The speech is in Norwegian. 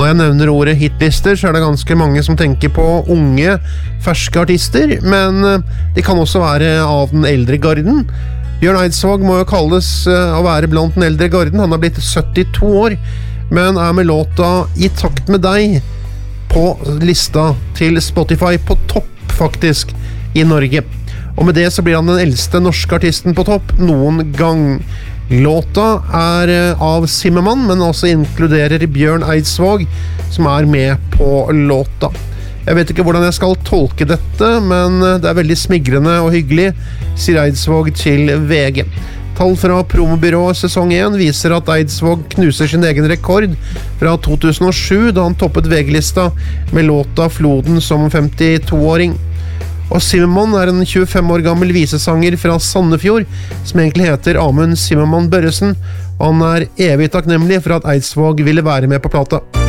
når jeg nevner ordet hitlister, så det ganske mange som tenker på unge, ferske artister, men de kan også være av den eldre garden. Bjørn Eidsvåg må jo kalles å være blant den eldre garden. Han har blitt 72 år, men med låta I takt med deg på lista til Spotify på topp faktisk I Norge. Og med det så blir han den eldste norske artisten på topp noen gang. Låta av Zimmermann, men også inkluderer Bjørn Eidsvåg, som med på låta. Jeg vet ikke hvordan jeg skal tolke dette, men det veldig smigrende og hyggelig, sier Eidsvåg til VG. Tall fra promobyrået sesong 1 viser at Eidsvåg knuser sin egen rekord fra 2007, da han toppet VG-lista med låta Floden som 52-åring. Og Zimmermann en 25 år gammel visesanger fra Sandefjord, som egentlig heter Amund Zimmermann Børresen, og han evig takknemlig for at Eidsvåg ville være med på plata.